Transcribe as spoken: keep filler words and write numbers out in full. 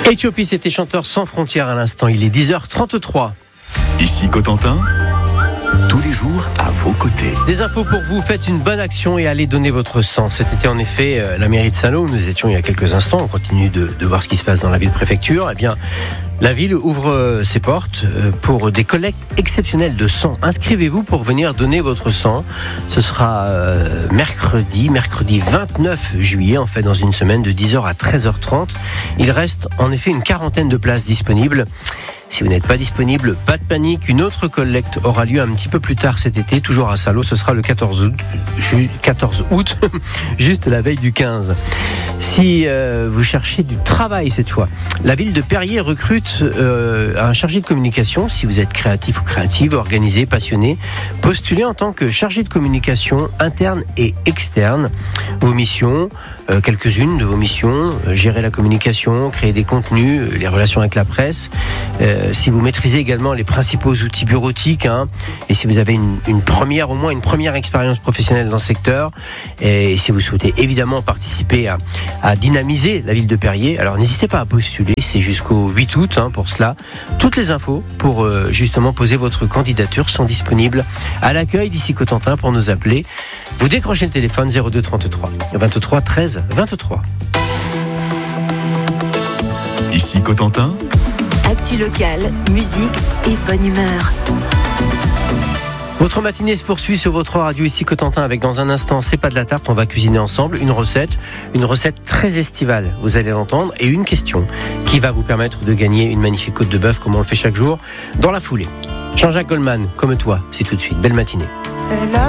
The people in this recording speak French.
Éthiopie, c'était Chanteurs sans frontières à l'instant. Il est dix heures trente-trois. Ici Cotentin, tous les jours à vos côtés. Des infos pour vous, faites une bonne action et allez donner votre sang. Cet été, en effet, la mairie de Saint-Lô, où nous étions il y a quelques instants, on continue de, de voir ce qui se passe dans la ville-préfecture. Eh bien, la ville ouvre ses portes pour des collectes exceptionnelles de sang. Inscrivez-vous pour venir donner votre sang. Ce sera euh, mercredi, mercredi vingt-neuf juillet, en fait, dans une semaine, de dix heures à treize heures trente. Il reste en effet une quarantaine de places disponibles. Si vous n'êtes pas disponible, pas de panique. Une autre collecte aura lieu un petit peu plus tard cet été, toujours à Saint-Lô. Ce sera le quatorze août, juste la veille du quinze. Si euh, vous cherchez du travail cette fois, la ville de Perrier recrute euh, un chargé de communication. Si vous êtes créatif ou créative, organisé, passionné, postulez en tant que chargé de communication interne et externe. Vos missions, euh, quelques-unes de vos missions, euh, gérer la communication, créer des contenus, euh, les relations avec la presse. Euh, si vous maîtrisez également les principaux outils bureautiques, hein, et si vous avez une, une première, au moins une première expérience professionnelle dans le secteur, et si vous souhaitez évidemment participer à, à dynamiser la ville de Perrier, alors n'hésitez pas à postuler, c'est jusqu'au huit août hein, pour cela. Toutes les infos pour euh, justement poser votre candidature sont disponibles à l'accueil d'ici Cotentin pour nous appeler. Vous décrochez le téléphone zéro deux trente-trois vingt-trois treize vingt-trois. Ici Cotentin, actu locale, musique et bonne humeur. Votre matinée se poursuit sur votre radio ici Cotentin avec dans un instant C'est pas de la tarte, on va cuisiner ensemble une recette, une recette très estivale, vous allez l'entendre, et une question qui va vous permettre de gagner une magnifique côte de bœuf comme on le fait chaque jour dans la foulée. Jean-Jacques Goldman, comme toi, c'est tout de suite. Belle matinée.